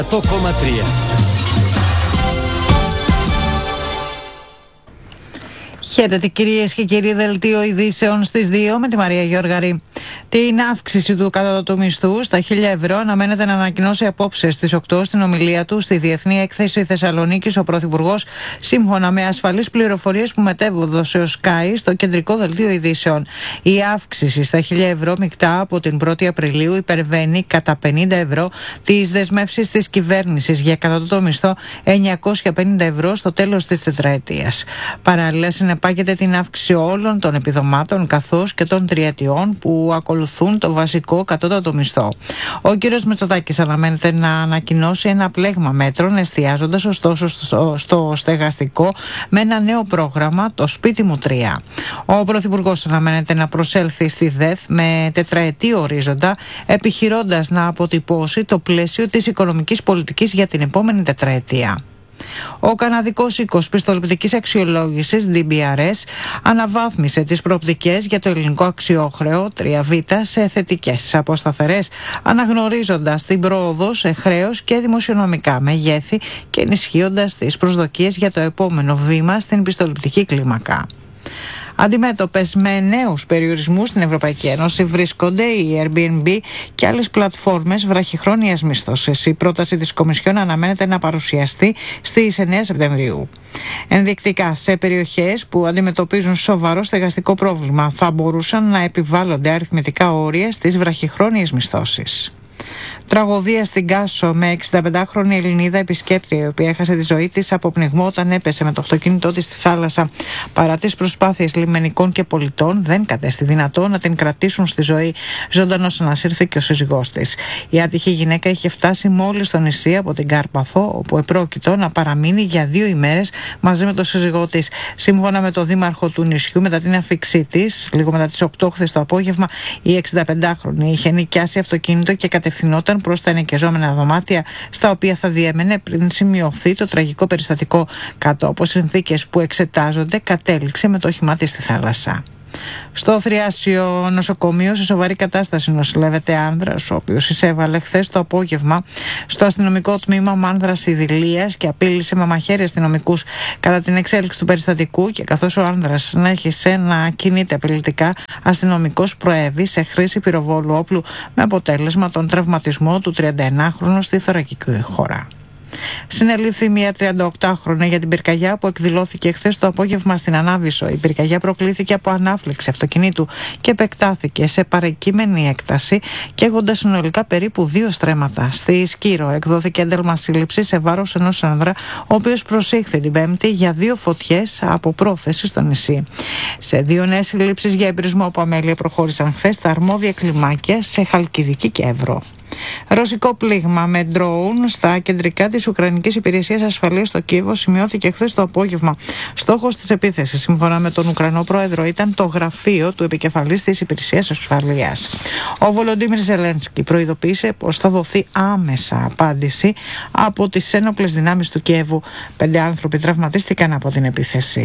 100,3. Χαίρετε κυρίες και κύριοι, δελτίο ειδήσεων στις 2 με τη Μαρία Γιώργαρη. Την αύξηση του κατώτατου μισθού στα 1.000 ευρώ αναμένεται να ανακοινώσει απόψε στις 8 στην ομιλία του στη Διεθνή Έκθεση Θεσσαλονίκης ο Πρωθυπουργός, σύμφωνα με ασφαλείς πληροφορίες που μετέβοδωσε ο Sky στο κεντρικό δελτίο ειδήσεων. Η αύξηση στα 1.000 ευρώ μεικτά από την 1η Απριλίου υπερβαίνει κατά 50 ευρώ τις δεσμεύσεις της κυβέρνησης για κατώτατο μισθό 950 ευρώ στο τέλος της τετραετίας. Παράλληλα, συνεπάγεται την αύξηση όλων των επιδομάτων καθώς και των τριετιών που ακολουθούν το βασικό κατώτατο μισθό. Ο κ. Μητσοτάκης αναμένεται να ανακοινώσει ένα πλέγμα μέτρων, εστιάζοντας ωστόσο στο στεγαστικό με ένα νέο πρόγραμμα, το Σπίτι μου 3. Ο Πρωθυπουργός αναμένεται να προσέλθει στη ΔΕΘ με τετραετή ορίζοντα, επιχειρώντας να αποτυπώσει το πλαίσιο της οικονομικής πολιτικής για την επόμενη τετραετία. Ο καναδικός οίκος πιστοληπτικής αξιολόγησης DBRS αναβάθμισε τις προοπτικές για το ελληνικό αξιόχρεο 3β σε θετικές από σταθερές, αναγνωρίζοντας την πρόοδο σε χρέος και δημοσιονομικά μεγέθη και ενισχύοντας τις προσδοκίες για το επόμενο βήμα στην πιστοληπτική κλίμακα. Αντιμέτωπες με νέους περιορισμούς στην Ευρωπαϊκή Ένωση βρίσκονται η Airbnb και άλλες πλατφόρμες βραχυχρόνιας μίσθωσης. Η πρόταση της Κομισιόν αναμένεται να παρουσιαστεί στις 9 Σεπτεμβρίου. Ενδεικτικά, σε περιοχές που αντιμετωπίζουν σοβαρό στεγαστικό πρόβλημα θα μπορούσαν να επιβάλλονται αριθμητικά όρια στις βραχυχρόνιες μισθώσεις. Τραγωδία στην Κάσο με 65χρονη Ελληνίδα επισκέπτρια, η οποία έχασε τη ζωή της από πνιγμό όταν έπεσε με το αυτοκίνητό της στη θάλασσα. Παρά τις προσπάθειες λιμενικών και πολιτών, δεν κατέστη δυνατό να την κρατήσουν στη ζωή. Ζωντανός ανασύρθηκε ο σύζυγός της. Η άτυχη γυναίκα είχε φτάσει μόλις στο νησί από την Κάρπαθο, όπου επρόκειτο να παραμείνει για 2 ημέρες μαζί με τον σύζυγό της. Σύμφωνα με το δήμαρχο του νησιού, μετά την αφήξή της, λίγο μετά τις 8 χθες το απόγευμα, η 65χρονη είχε νοικιάσει αυτοκίνητο και κατευθυνόταν προς τα ενοικιαζόμενα δωμάτια, στα οποία θα διέμενε πριν σημειωθεί το τραγικό περιστατικό. Κάτω από συνθήκες που εξετάζονται, κατέληξε με το όχημά της στη θάλασσα. Στο Θριάσιο νοσοκομείο σε σοβαρή κατάσταση νοσηλεύεται άνδρας, ο οποίος εισέβαλε χθες το απόγευμα στο αστυνομικό τμήμα Μάνδρας Ιδηλίας και απείλησε με μαχαίρι αστυνομικούς. Κατά την εξέλιξη του περιστατικού και καθώς ο άνδρας συνέχισε να κινείται απειλητικά, αστυνομικός προέβη σε χρήση πυροβόλου όπλου με αποτέλεσμα τον τραυματισμό του 31χρονου στη θωρακική χώρα. Συνελήφθη μια 38χρονη για την πυρκαγιά που εκδηλώθηκε χθες το απόγευμα στην Ανάβησο. Η πυρκαγιά προκλήθηκε από ανάφλεξη αυτοκινήτου και επεκτάθηκε σε παρεκείμενη έκταση, καίγοντας συνολικά περίπου 2 στρέμματα. Στη Σκύρο εκδόθηκε ένταλμα σύλληψη σε βάρος ενός άνδρα, ο οποίος προσήχθη την Πέμπτη για 2 φωτιές από πρόθεση στο νησί. Σε 2 νέες συλλήψεις για εμπρισμό από αμέλεια προχώρησαν χθες τα αρμόδια κλιμάκια σε Χαλκιδική και Εύρο. Ρωσικό πλήγμα με ντρόουν στα κεντρικά της Ουκρανικής Υπηρεσίας Ασφαλείας στο Κίεβο σημειώθηκε χθες το απόγευμα. Στόχος της επίθεσης, σύμφωνα με τον Ουκρανό πρόεδρο, ήταν το γραφείο του επικεφαλής της Υπηρεσίας Ασφαλείας. Ο Βολοντίμιρ Ζελένσκι προειδοποίησε πως θα δοθεί άμεσα απάντηση από τις ένοπλες δυνάμεις του Κιέβου. 5 άνθρωποι τραυματίστηκαν από την επίθεση.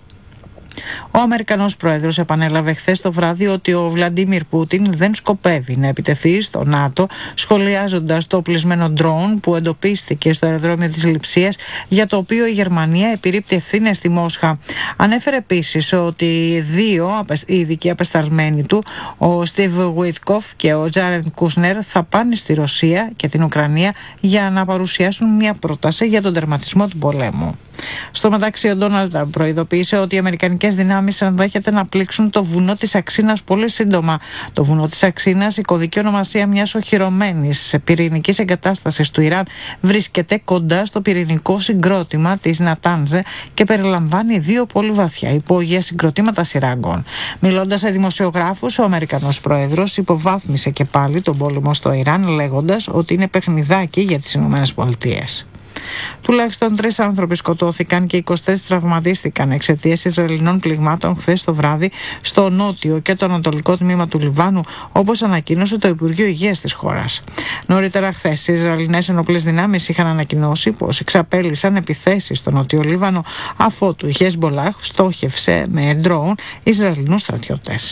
Ο Αμερικανός πρόεδρος επανέλαβε χθες το βράδυ ότι ο Βλαντίμιρ Πούτιν δεν σκοπεύει να επιτεθεί στο ΝΑΤΟ, σχολιάζοντας το οπλισμένο ντρόουν που εντοπίστηκε στο αεροδρόμιο της Λειψίας, για το οποίο η Γερμανία επιρρύπτει ευθύνες στη Μόσχα. Ανέφερε επίσης ότι 2 ειδικοί απεσταλμένοι του, ο Στίβ Γουιτκοφ και ο Τζάρεν Κούσνερ, θα πάνε στη Ρωσία και την Ουκρανία για να παρουσιάσουν μια πρόταση για τον τερματισμό του πολέμου. Στο μεταξύ, ο Ντόναλντ Τραμπ προειδοποίησε ότι οι αμερικανικές δυνάμεις ενδέχεται να πλήξουν το βουνό της Αξίνας πολύ σύντομα. Το βουνό της Αξίνας, η κωδική ονομασία μιας οχυρωμένης πυρηνικής εγκατάστασης του Ιράν, βρίσκεται κοντά στο πυρηνικό συγκρότημα της Νατάνζε και περιλαμβάνει 2 πολύ βαθιά υπόγεια συγκροτήματα σειράγκων. Μιλώντας σε δημοσιογράφους, ο Αμερικανός πρόεδρος υποβάθμισε και πάλι τον πόλεμο στο Ιράν, λέγοντας ότι είναι παιχνιδάκι για τις ΗΠΑ. Τουλάχιστον 3 άνθρωποι σκοτώθηκαν και 24 τραυματίστηκαν εξαιτίας Ισραηλινών πληγμάτων χθες το βράδυ στο νότιο και το ανατολικό τμήμα του Λιβάνου, όπως ανακοίνωσε το Υπουργείο Υγείας της χώρας. Νωρίτερα χθες οι Ισραηλινές ενόπλες δυνάμεις είχαν ανακοινώσει πως εξαπέλυσαν επιθέσεις στο νότιο Λίβανο, αφότου η Χεσμπολάχ στόχευσε με ντρόουν Ισραηλινούς στρατιώτες.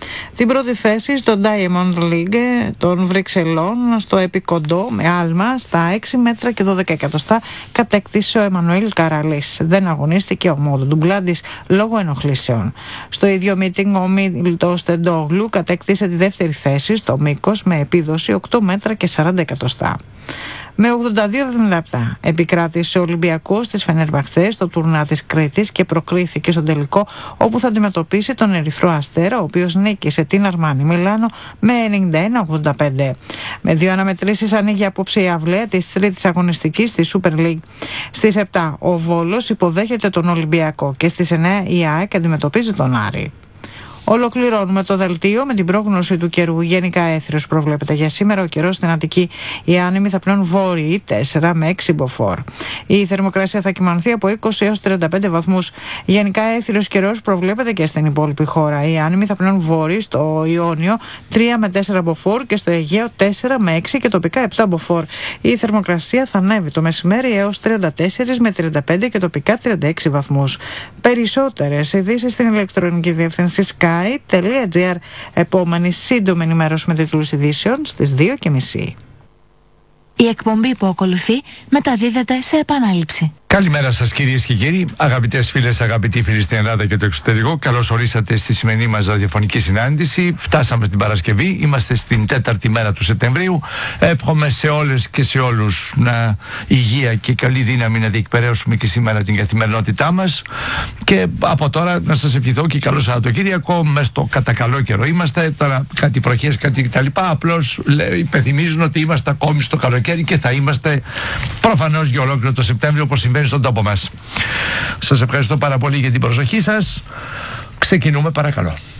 Την πρώτη θέση στο Diamond League των Βρυξελών στο επικοντό με άλμα στα 6 μέτρα και 12 εκατοστά κατέκτησε ο Εμμανουήλ Καραλής. Δεν αγωνίστηκε ο Μόντο Ντουμπλάντης λόγω ενοχλήσεων. Στο ίδιο meeting ο Μίλτος Τεντόγλου κατέκτησε τη δεύτερη θέση στο μήκος με επίδοση 8 μέτρα και 40 εκατοστά. Με 82-77 επικράτησε ο Ολυμπιακός της Φενέρμπαχτσε στο τουρνά της Κρήτης και προκρίθηκε στον τελικό, όπου θα αντιμετωπίσει τον Ερυθρό Αστέρα, ο οποίος νίκησε την Αρμάνι Μιλάνο με 91-85. Με 2 αναμετρήσεις ανοίγει απόψε η αυλαία της τρίτης αγωνιστικής στη Super League. Στις 7 ο Βόλος υποδέχεται τον Ολυμπιακό και στις 9 η ΑΕΚ αντιμετωπίζει τον Άρη. Ολοκληρώνουμε το δελτίο με την πρόγνωση του καιρού. Γενικά έθριος προβλέπεται για σήμερα. Ο καιρός στην Αττική, οι άνεμοι θα πνέουν βόρειοι 4 με 6 μποφόρ. Η θερμοκρασία θα κυμανθεί από 20 έως 35 βαθμούς. Γενικά έθριος καιρός προβλέπεται και στην υπόλοιπη χώρα. Οι άνεμοι θα πνέουν βόρειοι στο Ιόνιο 3 με 4 μποφόρ και στο Αιγαίο 4 με 6 και τοπικά 7 μποφόρ. Η θερμοκρασία θα ανέβει το μεσημέρι έως 34 με 35 και τοπικά 36 βαθμούς. Περισσότερες ειδήσεις στην ηλεκτρονική διεύθυνση sky.gr. Επόμενη σύντομη ενημέρωση με τίτλους ειδήσεων στις 2:30. Η εκπομπή που ακολουθεί μεταδίδεται σε επανάληψη. Καλημέρα σας κυρίες και κύριοι, αγαπητές φίλες, αγαπητοί φίλοι στην Ελλάδα και το εξωτερικό. Καλώς ορίσατε στη σημερινή μας ραδιοφωνική συνάντηση. Φτάσαμε στην Παρασκευή, είμαστε στην 4η μέρα του Σεπτεμβρίου. Εύχομαι σε όλες και σε όλους υγεία και καλή δύναμη να διεκπαιρέωσουμε και σήμερα την καθημερινότητά μας. Και από τώρα να σας ευχηθώ και καλό Σαββατοκύριακο. Μες στο κατά καλό καιρό είμαστε. Τώρα κάτι βροχές, κάτι κτλ. Απλώς υπενθυμίζουν ότι είμαστε ακόμη στο καλοκαίρι και θα είμαστε προφανώς για ολόκληρο το Σεπτέμβριο, όπως συμβαίνει στον τόπο μας. Σας ευχαριστώ πάρα πολύ για την προσοχή σας. Ξεκινούμε παρακαλώ.